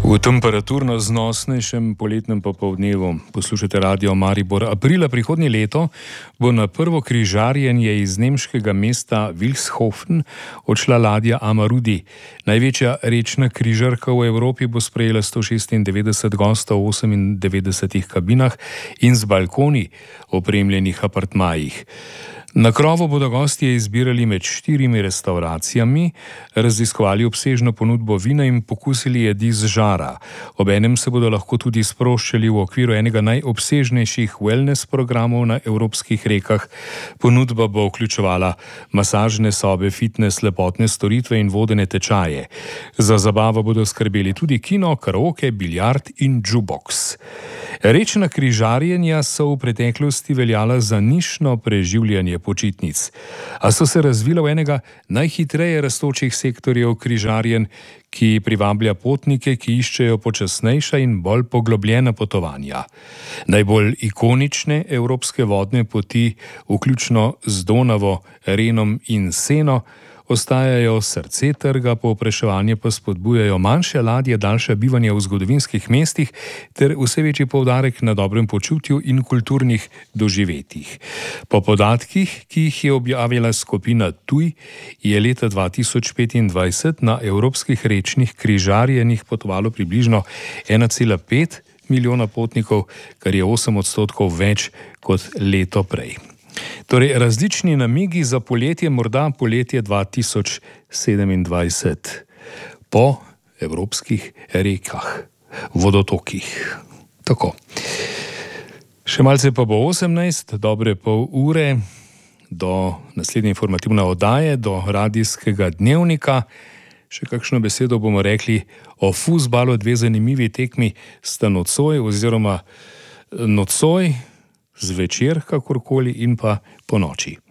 V temperaturno znosnejšem poletnem popoldnevu poslušate Radio Maribor. Aprila prihodnje leto bo na prvo križarjenje iz nemškega mesta Vilshofen odšla ladja Amarudi. Največja rečna križarka v Evropi bo sprejela 196 gostov v 98 kabinah in z balkoni opremljenih apartmajih. Na krovu bodo gostje izbirali med 4 restavracijami, raziskovali obsežno ponudbo vina in pokusili jedi z žara. Obenem se bodo lahko tudi sproščali v okviru enega najobsežnejših wellness programov na evropskih rekah. Ponudba bo vključevala masažne sobe, fitness, lepotne storitve in vodene tečaje. Za zabavo bodo skrbeli tudi kino, karaoke, biljard in jukebox. Rečna križarjenja so v preteklosti veljala za nišno preživljanje počitnic, a so se razvila v enega najhitreje rastočih sektorjev križarjenj, ki privablja potnike, ki iščejo počasnejša in bolj poglobljena potovanja. Najbolj ikonične evropske vodne poti, vključno z Donavo, Renom in Seno, ostajajo srce trga, povpraševanje pa spodbujajo manjše ladje, daljše bivanje v zgodovinskih mestih ter vse večji poudarek na dobrem počutju in kulturnih doživetjih. Po podatkih, ki jih je objavila skupina TUI, je leta 2025 na evropskih rečnih križarjenjih potovalo približno 1,5 milijona potnikov, kar je 8% več kot leto prej. Torej, različni namigi za poletje, morda poletje 2027 po evropskih rekah, vodotokih. Tako. Še malce pa bo 18, dobre pol ure do naslednje informativne oddaje, do radijskega dnevnika. Še kakšno besedo bomo rekli o fuzbalu, dve zanimivi tekmi sta nocoj oziroma nocoj, zvečer, kakorkoli, in pa po noči.